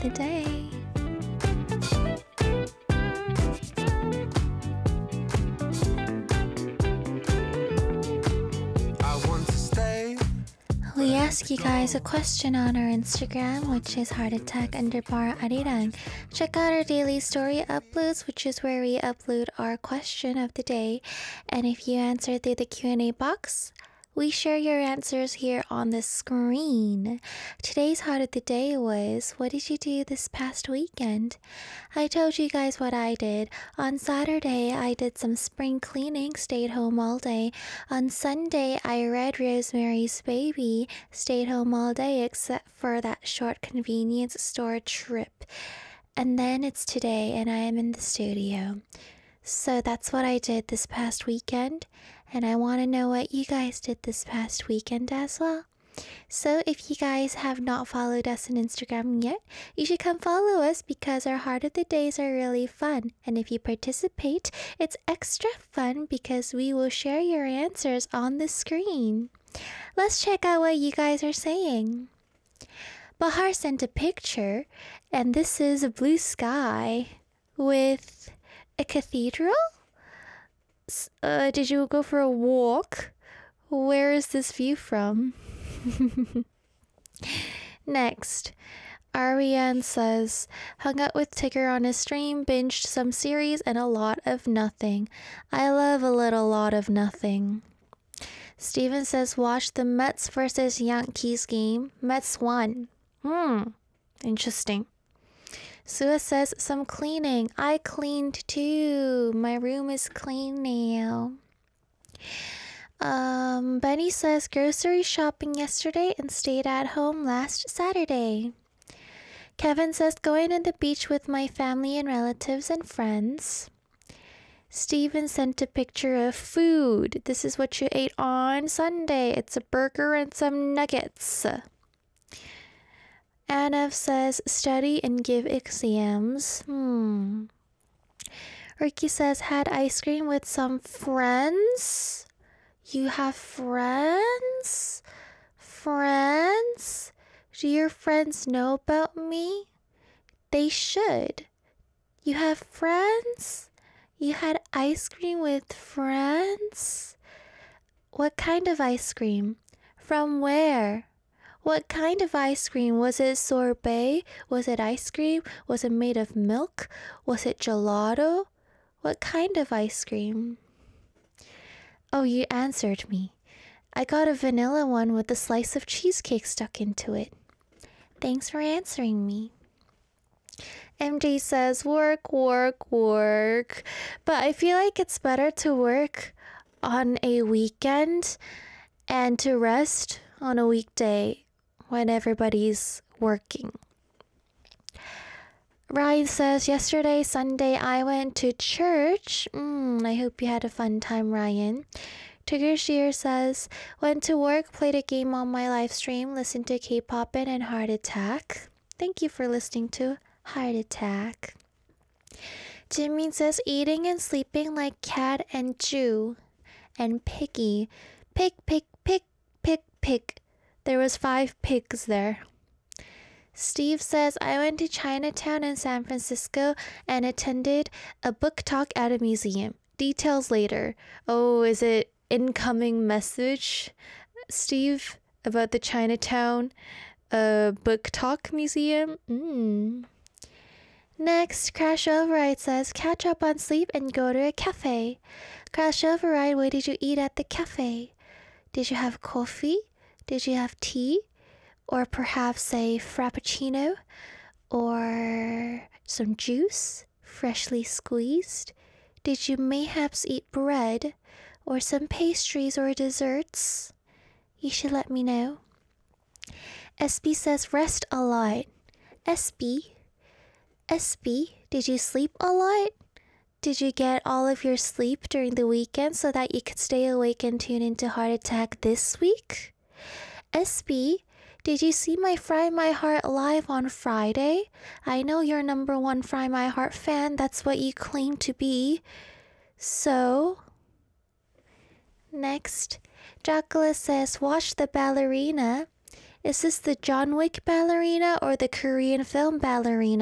the day. We ask you guys a question on our Instagram, which is heartattack_arirang. Check out our daily story uploads, which is where we upload our question of the day. And if you answer through the Q&A box, we share your answers here on the screen. Today's heart of the day was, what did you do this past weekend? I told you guys what I did. On Saturday, I did some spring cleaning, stayed home all day. On Sunday, I read Rosemary's Baby, stayed home all day except for that short convenience store trip. And then it's today and I am in the studio. So that's what I did this past weekend, and I want to know what you guys did this past weekend as well. So if you guys have not followed us on Instagram yet, you should come follow us because our Heart of the Days are really fun. And if you participate, it's extra fun because we will share your answers on the screen. Let's check out what you guys are saying. Bahar sent a picture, and this is a blue sky with a cathedral? Did you go for a walk? Where is this view from? Next, Ariane says, hung out with Tigger on a stream, binged some series, and a lot of nothing. I love a little lot of nothing. Steven says, watched the Mets versus Yankees game. Mets won. Interesting. Sua says, some cleaning. I cleaned too. My room is clean now. Benny says, grocery shopping yesterday and stayed at home last Saturday. Kevin says, going to the beach with my family and relatives and friends. Steven sent a picture of food. This is what you ate on Sunday. It's a burger and some nuggets. Anav says, study and give exams. Ricky says, had ice cream with some friends. You have friends? Friends? Do your friends know about me? They should. You have friends? You had ice cream with friends? What kind of ice cream? From where? What kind of ice cream? Was it sorbet? Was it ice cream? Was it made of milk? Was it gelato? What kind of ice cream? Oh, you answered me. I got a vanilla one with a slice of cheesecake stuck into it. Thanks for answering me. MJ says, work, work, work. But I feel like it's better to work on a weekend and to rest on a weekday when everybody's working. Ryan says, yesterday, Sunday, I went to church. I hope you had a fun time, Ryan. Tigger Shear says, went to work, played a game on my live stream, listened to K-Popin and Heart Attack. Thank you for listening to Heart Attack. Jimin says, eating and sleeping like Cat and Jew. And Piggy. Pig, pig, pig, pig, pig. There was 5 pigs there. Steve says, I went to Chinatown in San Francisco and attended a book talk at a museum. Details later. Oh, is it incoming message, Steve, about the Chinatown book talk museum? Next, Crash Override says, catch up on sleep and go to a cafe. Crash Override, what did you eat at the cafe? Did you have coffee? Did you have tea? Or perhaps a frappuccino? Or some juice, freshly squeezed? Did you mayhaps eat bread? Or some pastries or desserts? You should let me know. SB says, rest a lot. SB, did you sleep a lot? Did you get all of your sleep during the weekend so that you could stay awake and tune into Heart Attack this week? SB, did you see my Fry My Heart live on Friday? I know you're #1 Fry My Heart fan. That's what you claim to be. So, next, Jacqueline says, watch the ballerina. Is this the John Wick ballerina or the Korean film ballerina?